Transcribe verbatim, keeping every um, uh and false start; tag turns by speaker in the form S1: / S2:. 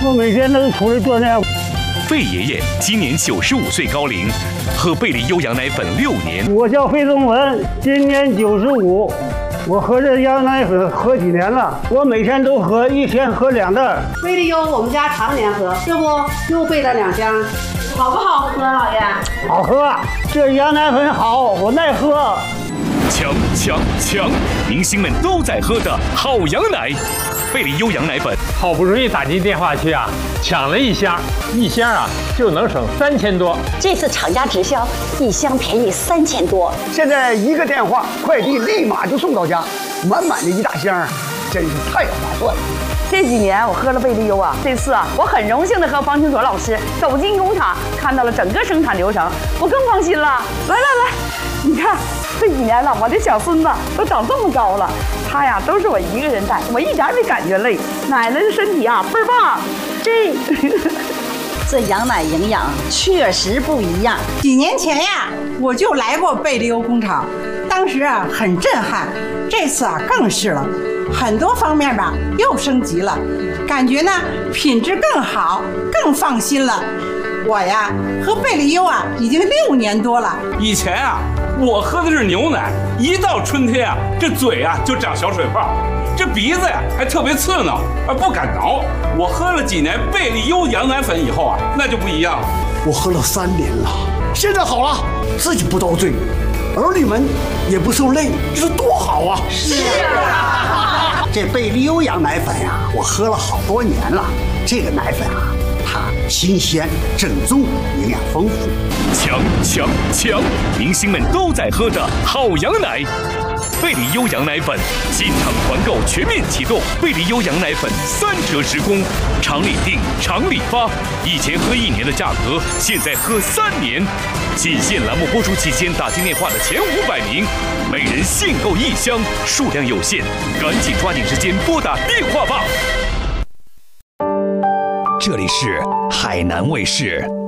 S1: 我每天都出来锻炼。
S2: 费爷爷今年九十五岁高龄，喝贝利优羊奶粉六年。
S1: 我叫费宗文，今年九十五。我喝这羊奶粉喝几年了，我每天都喝，一天喝两袋。
S3: 贝利优我们家常年喝，这不又备了两箱，好不好喝，老爷？
S1: 好喝，这羊奶粉好，我耐喝。
S2: 强强强！明星们都在喝的好羊奶，贝利优羊奶粉。
S4: 好不容易打进电话去啊，抢了一箱，一箱啊就能省三千多。
S5: 这次厂家直销，一箱便宜三千多。
S6: 现在一个电话，快递立马就送到家，满满的一大箱，真是太划算了。
S7: 这几年我喝了贝利优啊，这次啊，我很荣幸的和方清卓老师走进工厂，看到了整个生产流程，我更放心了。来来来，你看这几年了，我的小孙子都长这么高了，他呀都是我一个人带，我一点没感觉累。奶奶的身体啊倍儿棒，这
S5: 这羊奶营养确实不一样。
S8: 几年前呀，我就来过贝利优工厂，当时啊很震撼，这次啊更是了。很多方面吧又升级了，感觉呢品质更好，更放心了。我呀喝贝利优啊已经六年多了。
S9: 以前啊我喝的是牛奶，一到春天啊这嘴啊就长小水泡，这鼻子呀还特别刺挠，啊不敢挠。我喝了几年贝利优羊奶粉以后啊，那就不一样了。
S6: 我喝了三年了，现在好了，自己不遭罪，儿女们也不受累，这是多好啊！
S5: 是啊，
S6: 这贝利优羊奶粉呀、啊，我喝了好多年了。这个奶粉啊，它新鲜、正宗，营养丰富。
S2: 强强强！明星们都在喝的好羊奶。贝利优羊奶粉进场团购全面启动，贝利优羊奶粉三折直供，厂里订，厂里发。以前喝一年的价格，现在喝三年。仅限栏目播出期间打进电话的前五百名，每人限购一箱，数量有限，赶紧抓紧时间拨打电话吧。这里是海南卫视。